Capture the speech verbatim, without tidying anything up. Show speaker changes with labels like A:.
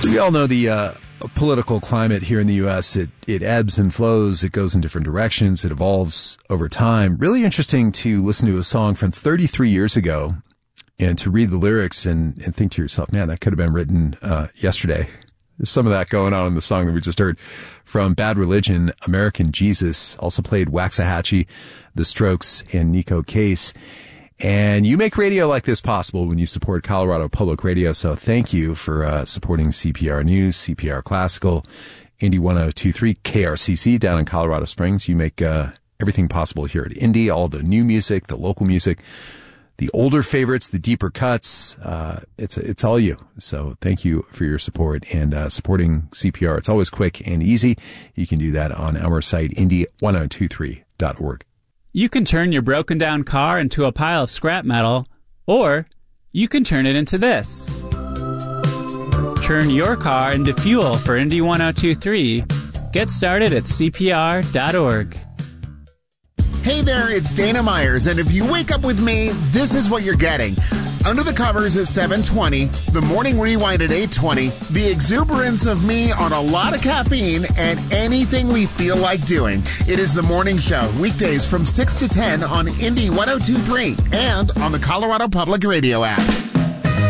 A: We all know the uh, political climate here in the U S. It, it ebbs and flows. It goes in different directions. It evolves over time. Really interesting to listen to a song from thirty-three years ago and to read the lyrics and, and think to yourself, man, that could have been written uh, yesterday. There's some of that going on in the song that we just heard from Bad Religion, American Jesus. Also played Waxahachie, The Strokes, and Nico Case. And you make radio like this possible when you support Colorado Public Radio. So thank you for uh, supporting C P R News, C P R Classical, Indy one oh two point three, K R C C down in Colorado Springs. You make uh, everything possible here at Indy, all the new music, the local music, the older favorites, the deeper cuts. Uh, it's it's all you. So thank you for your support and uh, supporting C P R. It's always quick and easy. You can do that on our site, indy one oh two three dot org.
B: You can turn your broken down car into a pile of scrap metal, or you can turn it into this. Turn your car into fuel for Indy one oh two point three. Get started at C P R dot org.
C: Hey there, it's Dana Myers, and if you wake up with me, this is what you're getting. Under the Covers at seven twenty, the Morning Rewind at eight twenty, the exuberance of me on a lot of caffeine, and anything we feel like doing. It is the morning show, weekdays from six to ten on Indy one oh two point three and on the Colorado Public Radio app.